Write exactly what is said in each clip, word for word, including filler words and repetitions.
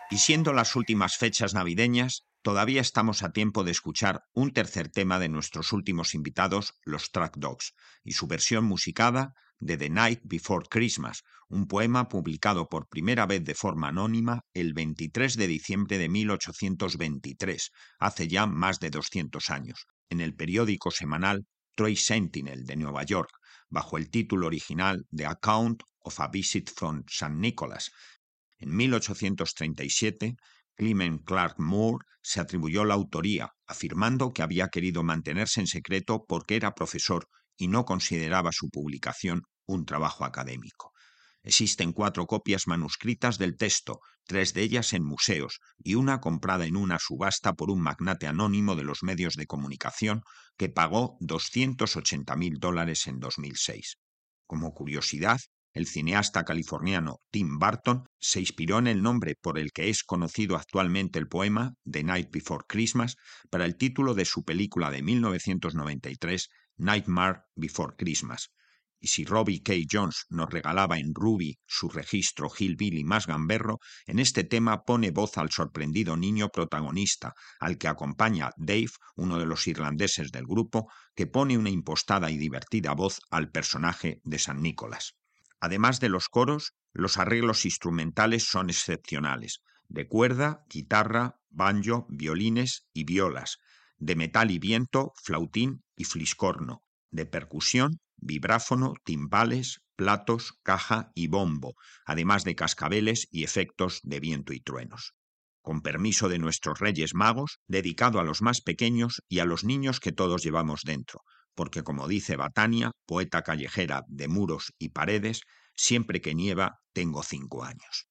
Y siendo las últimas fechas navideñas, todavía estamos a tiempo de escuchar un tercer tema de nuestros últimos invitados, los Track Dogs, y su versión musicada de The Night Before Christmas, un poema publicado por primera vez de forma anónima el veintitrés de diciembre de mil ochocientos veintitrés, hace ya más de doscientos años, en el periódico semanal Troy Sentinel de Nueva York, bajo el título original The Account of a Visit from Saint Nicholas. En mil ochocientos treinta y siete, Clement Clark Moore se atribuyó la autoría, afirmando que había querido mantenerse en secreto porque era profesor y no consideraba su publicación un trabajo académico. Existen cuatro copias manuscritas del texto, tres de ellas en museos y una comprada en una subasta por un magnate anónimo de los medios de comunicación que pagó doscientos ochenta mil dólares en dos mil seis. Como curiosidad, el cineasta californiano Tim Burton se inspiró en el nombre por el que es conocido actualmente el poema The Night Before Christmas para el título de su película de mil novecientos noventa y tres, Nightmare Before Christmas. Y si Robbie K. Jones nos regalaba en Ruby su registro hillbilly más gamberro, en este tema pone voz al sorprendido niño protagonista, al que acompaña Dave, uno de los irlandeses del grupo, que pone una impostada y divertida voz al personaje de San Nicolás. Además de los coros, los arreglos instrumentales son excepcionales, de cuerda, guitarra, banjo, violines y violas, de metal y viento, flautín y fliscorno, de percusión, vibráfono, timbales, platos, caja y bombo, además de cascabeles y efectos de viento y truenos. Con permiso de nuestros Reyes Magos, dedicado a los más pequeños y a los niños que todos llevamos dentro, porque como dice Batania, poeta callejera de muros y paredes, siempre que nieva tengo cinco años.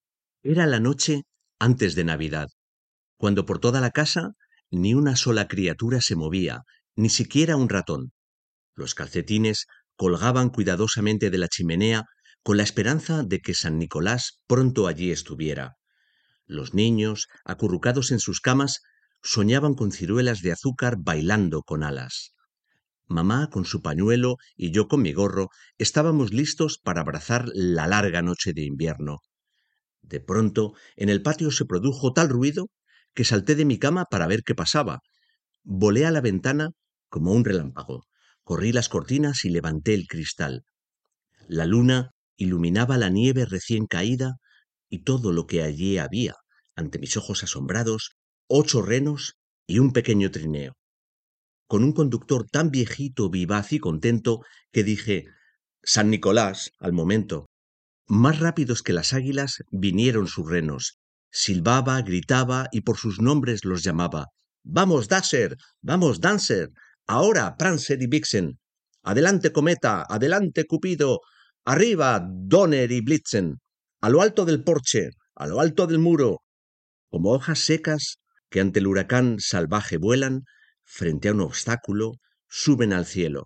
Era la noche antes de Navidad, cuando por toda la casa ni una sola criatura se movía, ni siquiera un ratón. Los calcetines colgaban cuidadosamente de la chimenea con la esperanza de que San Nicolás pronto allí estuviera. Los niños, acurrucados en sus camas, soñaban con ciruelas de azúcar bailando con alas. Mamá con su pañuelo y yo con mi gorro estábamos listos para abrazar la larga noche de invierno. De pronto, en el patio se produjo tal ruido que salté de mi cama para ver qué pasaba. Volé a la ventana como un relámpago, corrí las cortinas y levanté el cristal. La luna iluminaba la nieve recién caída y todo lo que allí había, ante mis ojos asombrados, ocho renos y un pequeño trineo, con un conductor tan viejito, vivaz y contento que dije «San Nicolás» al momento. Más rápidos que las águilas vinieron sus renos. Silbaba, gritaba y por sus nombres los llamaba. «¡Vamos, Dasher! ¡Vamos, Dancer! ¡Ahora, Prancer y Vixen! ¡Adelante, Cometa! ¡Adelante, Cupido! ¡Arriba, Donner y Blitzen! ¡A lo alto del porche! ¡A lo alto del muro!». Como hojas secas que ante el huracán salvaje vuelan, frente a un obstáculo, suben al cielo.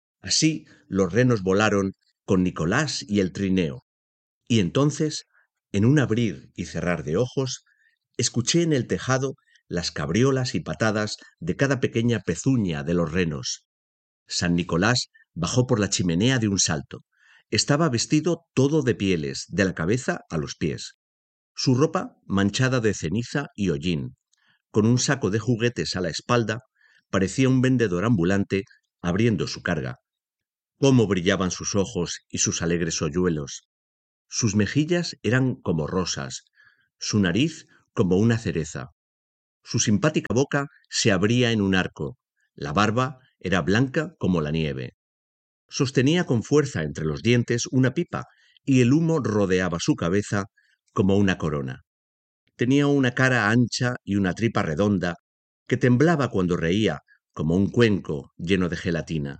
Así los renos volaron con Nicolás y el trineo. Y entonces, en un abrir y cerrar de ojos, escuché en el tejado las cabriolas y patadas de cada pequeña pezuña de los renos. San Nicolás bajó por la chimenea de un salto. Estaba vestido todo de pieles, de la cabeza a los pies. Su ropa manchada de ceniza y hollín, con un saco de juguetes a la espalda, parecía un vendedor ambulante abriendo su carga. Cómo brillaban sus ojos y sus alegres hoyuelos. Sus mejillas eran como rosas, su nariz como una cereza. Su simpática boca se abría en un arco, la barba era blanca como la nieve. Sostenía con fuerza entre los dientes una pipa y el humo rodeaba su cabeza como una corona. Tenía una cara ancha y una tripa redonda que temblaba cuando reía como un cuenco lleno de gelatina.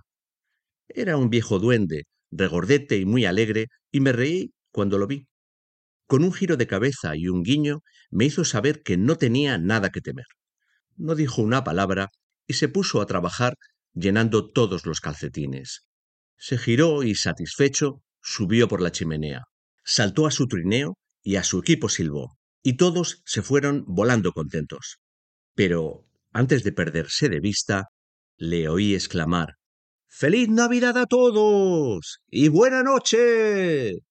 Era un viejo duende, regordete y muy alegre, y me reí cuando lo vi. Con un giro de cabeza y un guiño me hizo saber que no tenía nada que temer. No dijo una palabra y se puso a trabajar llenando todos los calcetines. Se giró y, satisfecho, subió por la chimenea. Saltó a su trineo y a su equipo silbó, y todos se fueron volando contentos. Pero, antes de perderse de vista, le oí exclamar «¡Feliz Navidad a todos! ¡Y buena noche!».